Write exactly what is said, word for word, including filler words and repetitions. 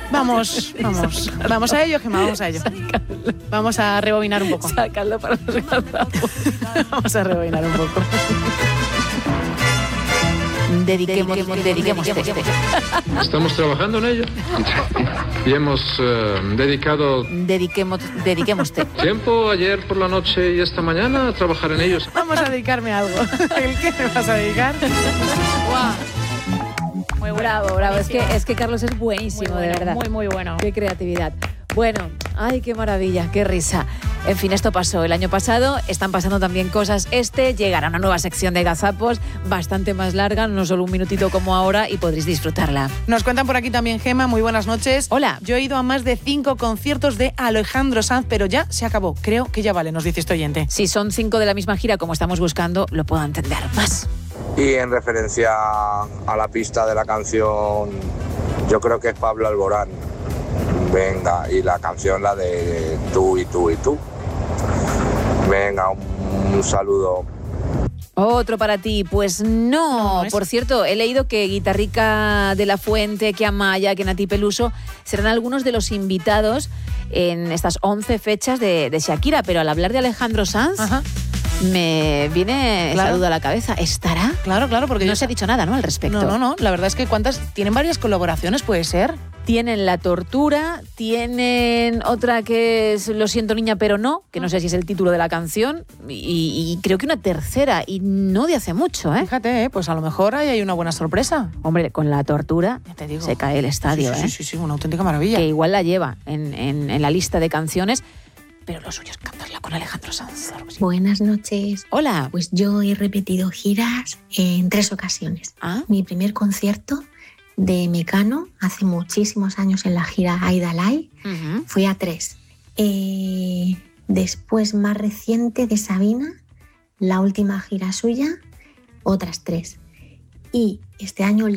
Vamos, vamos. Vamos a ello, Gemma, vamos a ello. Vamos a rebobinar un poco. Sácalo para los gazapos. Vamos a rebobinar un poco. Dediquemos, dediquemos, dediquemos. Estamos trabajando en ello y hemos eh, dedicado Dediquemos, dediquemos. tiempo ayer por la noche y esta mañana a trabajar en ellos. Vamos a dedicarme a algo. ¿El qué me vas a dedicar? Wow. Muy bravo, bravo. Es que, es que Carlos es buenísimo, Muy bueno, de verdad. muy, muy bueno. Qué creatividad. Bueno, ay, qué maravilla, qué risa. En fin, esto pasó el año pasado, están pasando también cosas este, llegará una nueva sección de gazapos, bastante más larga, no solo un minutito como ahora, y podréis disfrutarla. Nos cuentan por aquí también, Gemma, muy buenas noches. Hola. Yo he ido a más de cinco conciertos de Alejandro Sanz, pero ya se acabó. Creo que ya vale, nos dice este oyente. Si son cinco de la misma gira como estamos buscando, lo puedo entender más. Y en referencia a la pista de la canción, yo creo que es Pablo Alborán. Venga, y la canción la de tú y tú y tú. Venga, un, un saludo. Otro para ti, pues no. No, es- Por cierto, he leído que Guitarrica de la Fuente, que Amaya, que Nati Peluso serán algunos de los invitados en estas once fechas de, de Shakira, pero al hablar de Alejandro Sanz, Ajá. me viene esa Claro. duda a la cabeza. ¿Estará? Claro, claro, porque No yo- se ha dicho nada, ¿no?, al respecto. No, no, no. La verdad es que cuántas tienen varias colaboraciones, puede ser. Tienen La Tortura, tienen otra que es Lo siento niña pero no, que no sé si es el título de la canción, y, y creo que una tercera, y no de hace mucho, ¿eh? Fíjate, ¿eh? Pues a lo mejor ahí hay una buena sorpresa. Hombre, con La Tortura Ya te digo. se cae el estadio, sí, sí, ¿eh? sí, sí, sí, una auténtica maravilla. Que igual la lleva en, en- en la lista de canciones, pero lo suyo es cantarla con Alejandro Sanz. Claro que sí. Buenas noches. Hola. Pues yo he repetido giras en tres ocasiones. Ah, Mi primer concierto de Mecano, hace muchísimos años en la gira Aida Lai, ujú. fui a tres. Eh, después, más reciente, de Sabina, la última gira suya, otras tres. Y este año